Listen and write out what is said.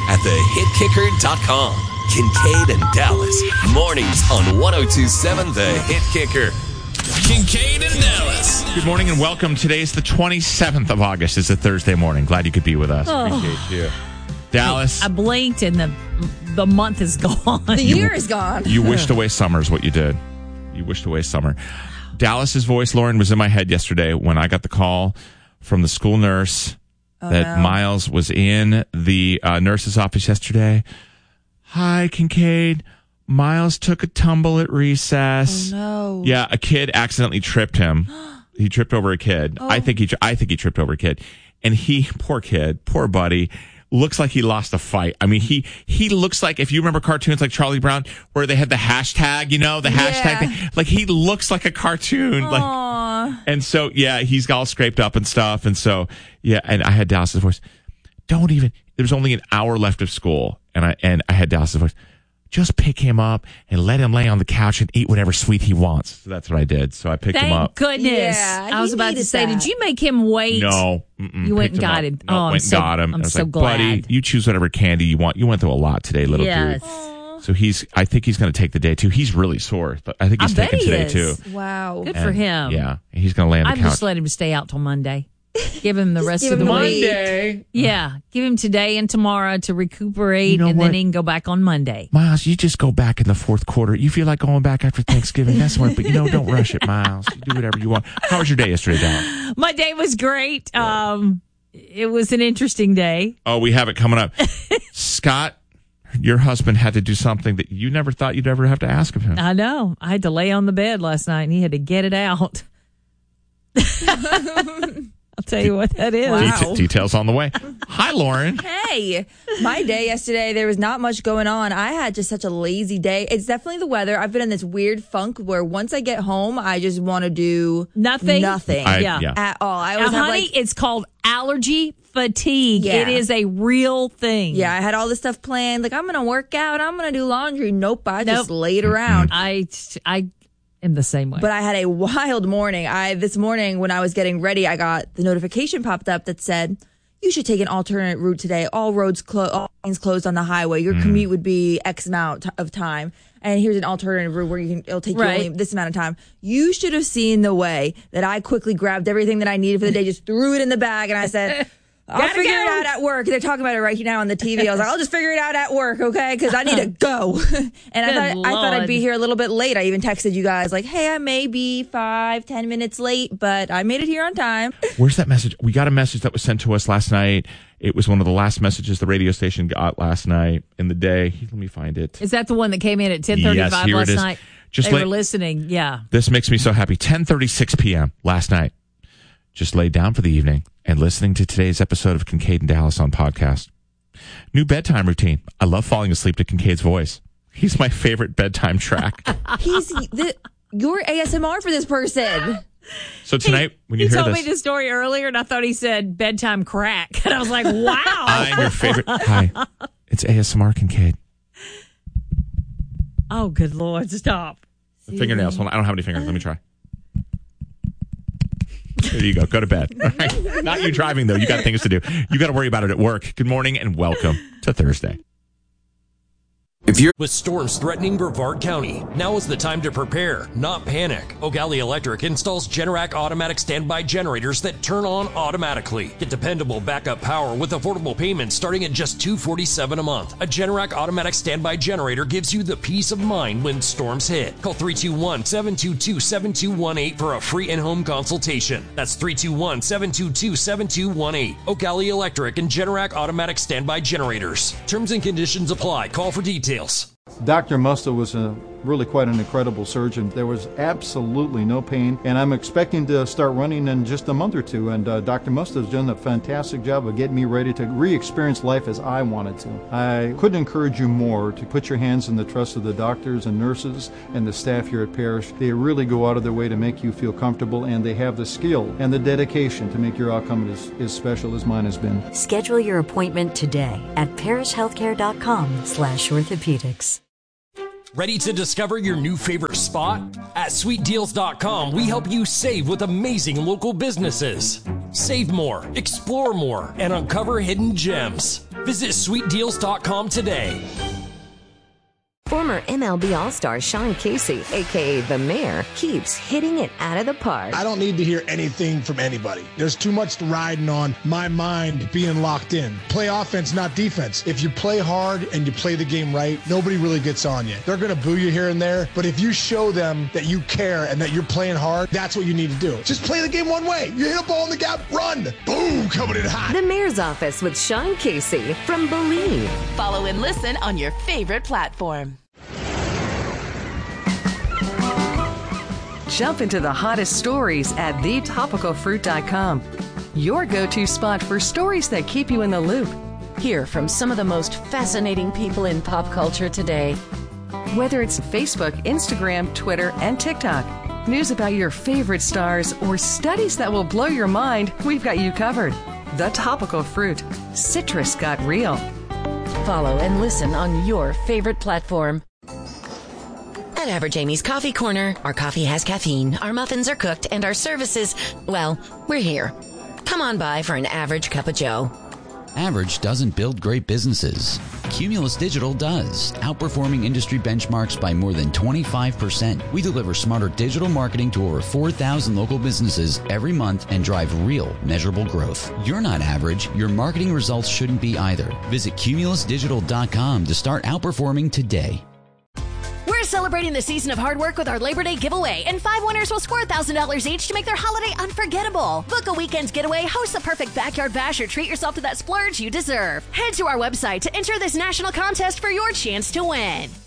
at thehitkicker.com. Kincaid and Dallas, mornings on 102.7 The Hit Kicker. Kincaid and Dallas. Good morning and welcome. Today's the 27th of August. It's a Thursday morning. Glad you could be with us. Appreciate you. Dallas. I blinked and the month is gone. The year is gone. You wished away summer is what you did. You wished away summer. Dallas's voice, Lauren, was in my head yesterday when I got the call from the school nurse that Miles was in the nurse's office yesterday. Hi, Kincaid. Miles took a tumble at recess. Oh, no. Yeah, a kid accidentally tripped him. He tripped over a kid. Oh. I think he tripped over a kid. And he, poor kid, poor buddy, looks like he lost a fight. I mean, he looks like, if you remember cartoons like Charlie Brown, where they had the hashtag, hashtag thing. Like, he looks like a cartoon. Aww. Like, and so, yeah, he's all scraped up and stuff. And so, yeah, and I had Dallas's voice. There's only an hour left of school. And I had Dallas's voice. Just pick him up and let him lay on the couch and eat whatever sweet he wants. So that's what I did. So I picked him up. Thank goodness. Yeah, I was about to say, did you make him wait? No. You went and got him. No, went and got him. I'm I was so like, glad. buddy, you choose whatever candy you want. You went through a lot today, little Yes. dude. So I think he's going to take the day too. He's really sore. I think he's taking today too. Wow. Good for him. Yeah. He's going to lay on the I'd couch. just let him stay out till Monday. Give him the rest give of the him week. Monday. Yeah. Give him today and tomorrow to recuperate, You know and what? then he can go back on Monday. Miles, you just go back in the fourth quarter. You feel like going back after Thanksgiving. That's what, but don't rush it, Miles. You do whatever you want. How was your day yesterday, Dallas? My day was great. It was an interesting day. Oh, we have it coming up. Scott, your husband had to do something that you never thought you'd ever have to ask of him. I know. I had to lay on the bed last night, and he had to get it out. I'll tell you what that is. Wow. Details on the way. Hi, Lauren. Hey, my day yesterday, there was not much going on. I had just such a lazy day. It's definitely the weather. I've been in this weird funk where once I get home, I just want to do Nothing? Yeah. at all. I Now, always have honey, it's called allergy fatigue. Yeah. It is a real thing. I had all this stuff planned. Like, I'm going to work out. I'm going to do laundry. Nope. I just laid around. I am the same way. But I had a wild morning. This morning when I was getting ready, I got the notification popped up that said, you should take an alternate route today. All all lanes closed on the highway. Your commute would be X amount of time. And here's an alternative route where it'll take you only this amount of time. You should have seen the way that I quickly grabbed everything that I needed for the day, just threw it in the bag, and I said, I'll figure it out at work. They're talking about it right now on the TV. I was like, I'll just figure it out at work, okay? Because I need to go. And I thought I'd be here a little bit late. I even texted you guys like, hey, I may be 5-10 minutes late, but I made it here on time. Where's that message? We got a message that was sent to us last night. It was one of the last messages the radio station got last night in the day. Let me find it. Is that the one that came in at 10:35 Yes, here last it is. night? Just they were listening. Yeah. This makes me so happy. 10:36 p.m. last night. Just laid down for the evening and listening to today's episode of Kincaid and Dallas on podcast. New bedtime routine. I love falling asleep to Kincaid's voice. He's my favorite bedtime track. He's your ASMR for this person. So tonight, when you hear this. He this. told me the story earlier, and I thought he said bedtime crack. And I was like, wow. I'm your favorite. Hi. It's ASMR Kincaid. Oh, good Lord. Stop. Fingernails. Hold on. I don't have any fingers. Let me try. There you go. Go to bed. All right. Not you driving, though. You got things to do. You got to worry about it at work. Good morning and welcome to Thursday. With storms threatening Brevard County, now is the time to prepare, not panic. O'Galley Electric installs Generac automatic standby generators that turn on automatically. Get dependable backup power with affordable payments starting at just $247 a month. A Generac automatic standby generator gives you the peace of mind when storms hit. Call 321-722-7218 for a free in-home consultation. That's 321-722-7218. O'Galley Electric and Generac automatic standby generators. Terms and conditions apply. Call for details. Dr. Musto was really quite an incredible surgeon. There was absolutely no pain, and I'm expecting to start running in just a month or two, and Dr. Musto has done a fantastic job of getting me ready to re-experience life as I wanted to. I couldn't encourage you more to put your hands in the trust of the doctors and nurses and the staff here at Parrish. They really go out of their way to make you feel comfortable, and they have the skill and the dedication to make your outcome as special as mine has been. Schedule your appointment today at parrishhealthcare.com/orthopedics. Ready to discover your new favorite spot? At sweetdeals.com, we help you save with amazing local businesses. Save more, explore more, and uncover hidden gems. Visit sweetdeals.com today. Former MLB All-Star Sean Casey, a.k.a. The Mayor, keeps hitting it out of the park. I don't need to hear anything from anybody. There's too much riding on my mind being locked in. Play offense, not defense. If you play hard and you play the game right, nobody really gets on you. They're going to boo you here and there, but if you show them that you care and that you're playing hard, that's what you need to do. Just play the game one way. You hit a ball in the gap, run. Boom, coming in hot. The Mayor's Office with Sean Casey from Believe. Follow and listen on your favorite platform. Jump into the hottest stories at thetopicalfruit.com. Your go-to spot for stories that keep you in the loop. Hear from some of the most fascinating people in pop culture today. Whether it's Facebook, Instagram, Twitter, and TikTok, news about your favorite stars, or studies that will blow your mind, we've got you covered. The Topical Fruit. Citrus got real. Follow and listen on your favorite platform. At Average Amy's Coffee Corner, our coffee has caffeine, our muffins are cooked, and our services, well, we're here. Come on by for an average cup of joe. Average doesn't build great businesses. Cumulus Digital does, outperforming industry benchmarks by more than 25%. We deliver smarter digital marketing to over 4,000 local businesses every month and drive real, measurable growth. You're not average. Your marketing results shouldn't be either. Visit cumulusdigital.com to start outperforming today. We're celebrating the season of hard work with our Labor Day giveaway, and 5 winners will score $1,000 each to make their holiday unforgettable. Book a weekend's getaway, host a perfect backyard bash, or treat yourself to that splurge you deserve. Head to our website to enter this national contest for your chance to win.